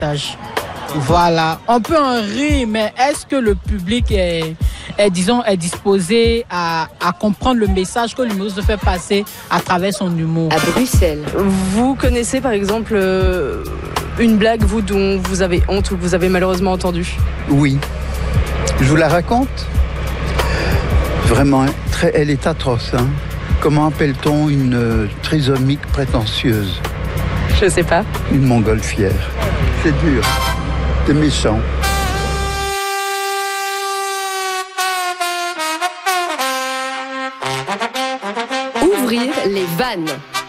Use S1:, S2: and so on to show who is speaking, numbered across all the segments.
S1: Voilà, on peut en rire, mais est-ce que le public est disposé à comprendre le message que l'humoriste fait passer à travers son humour?
S2: À Bruxelles.
S3: Vous connaissez par exemple une blague, vous, dont vous avez honte ou que vous avez malheureusement entendue?
S4: Oui. Je vous la raconte? Vraiment, elle est atroce. Hein. Comment appelle-t-on une trisomique prétentieuse?
S3: Je sais pas.
S4: Une montgolfière. C'est dur. C'est méchant.
S2: Ouvrir les vannes.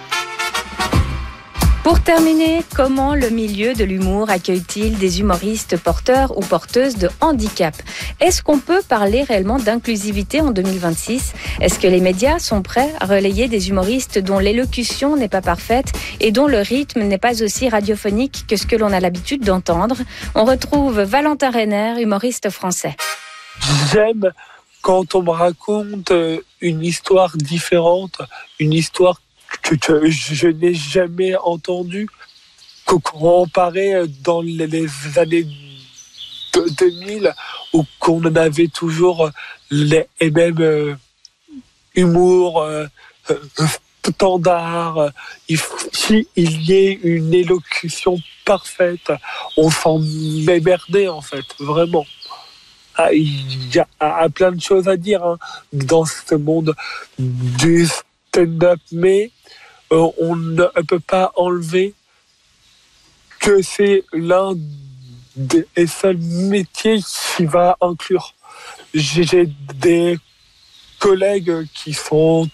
S5: Pour terminer, comment le milieu de l'humour accueille-t-il des humoristes porteurs ou porteuses de handicap? Est-ce qu'on peut parler réellement d'inclusivité en 2026? Est-ce que les médias sont prêts à relayer des humoristes dont l'élocution n'est pas parfaite et dont le rythme n'est pas aussi radiophonique que ce que l'on a l'habitude d'entendre? On retrouve Valentin Renner, humoriste français.
S6: J'aime quand on me raconte une histoire différente, une histoire que je n'ai jamais entendu, comparé dans les années 2000 où qu'on en avait toujours les mêmes humours standards. S'il y ait une élocution parfaite, on s'en émerdait en fait, vraiment. Il y a plein de choses à dire dans ce monde du stand-up, mais on ne peut pas enlever que c'est l'un des seuls métiers qui va inclure. J'ai des collègues qui sont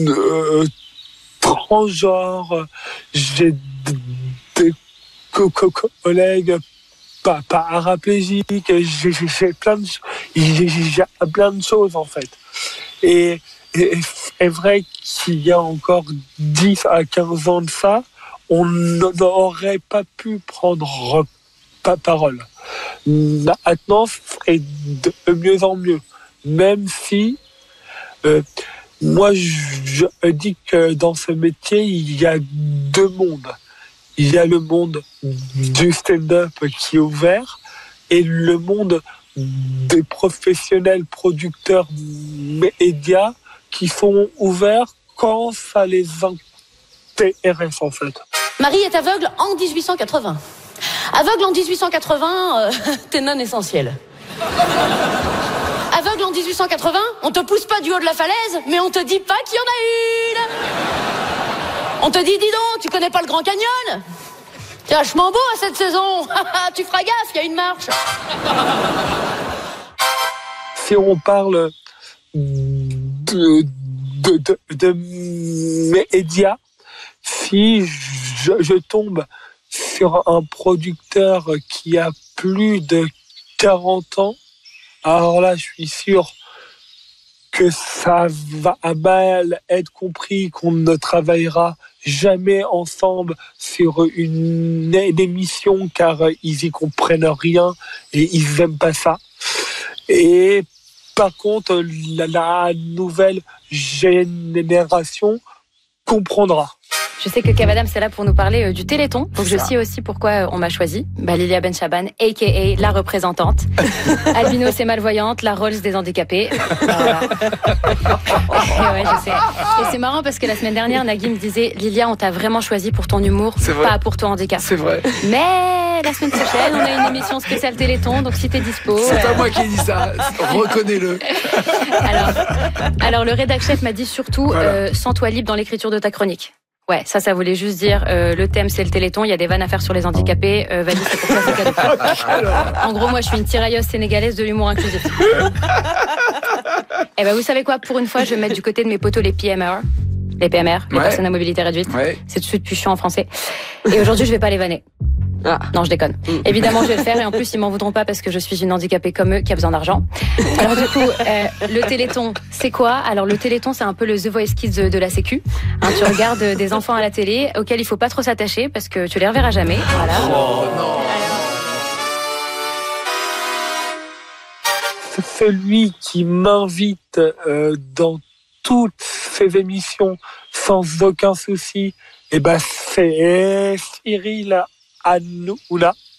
S6: transgenres, j'ai des collègues paraplégiques, j'ai plein de choses en fait. Et c'est vrai qu'il y a encore 10 à 15 ans de ça, on n'aurait pas pu prendre parole. Maintenant, c'est de mieux en mieux. Même si, moi, je dis que dans ce métier, il y a deux mondes. Il y a le monde du stand-up qui est ouvert et le monde des professionnels producteurs médias qui sont ouverts quand ça les intéresse en fait.
S7: Marie est aveugle en 1880. Aveugle en 1880, t'es non essentiel. Aveugle en 1880, on te pousse pas du haut de la falaise, mais on te dit pas qu'il y en a une. On te dit, dis donc, tu connais pas le Grand Canyon? C'est vachement beau à cette saison. Tu feras gaffe, il y a une marche.
S6: Si on parle de médias, si je tombe sur un producteur qui a plus de 40 ans, alors là, je suis sûr que ça va mal être compris, qu'on ne travaillera jamais ensemble sur une émission car ils y comprennent rien et ils aiment pas ça. Et par contre, la nouvelle génération comprendra.
S5: Je sais que Kev Adams est là pour nous parler du Téléthon. Donc je sais aussi pourquoi on m'a choisi. Lilia Benchaban, a.k.a. la représentante. Albinos et malvoyante, la Rolls des handicapés. Voilà. Ouais, je sais. Et c'est marrant parce que la semaine dernière, Nagui me disait, Lilia, on t'a vraiment choisi pour ton humour, pas pour ton handicap.
S8: C'est vrai.
S5: Mais la semaine prochaine, on a une émission spéciale Téléthon, donc si t'es dispo...
S8: C'est pas moi qui ai dit ça, reconnais-le.
S5: Alors le rédac chef m'a dit surtout, voilà. Sens-toi libre dans l'écriture de ta chronique. Ouais, ça voulait juste dire, le thème c'est le Téléthon, il y a des vannes à faire sur les handicapés, vas-y, c'est pour toi, c'est cadeau. En gros, moi je suis une tirailleuse sénégalaise de l'humour inclusif. Et ben vous savez quoi, pour une fois, je vais me mettre du côté de mes potos les PMR. Les PMR, les personnes à mobilité réduite. Ouais. C'est tout de suite plus chiant en français. Et aujourd'hui, je vais pas les vanner. Ah. Non, je déconne. Évidemment, je vais le faire et en plus, ils m'en voudront pas parce que je suis une handicapée comme eux qui a besoin d'argent. Alors du coup, le Téléthon, c'est quoi? Alors le Téléthon, c'est un peu le The Voice Kids de la Sécu. Tu regardes des enfants à la télé auxquels il faut pas trop s'attacher parce que tu les reverras jamais. Voilà.
S8: Oh non.
S6: Celui qui m'invite dans toutes ces émissions sans aucun souci, c'est Cyril Hanouna.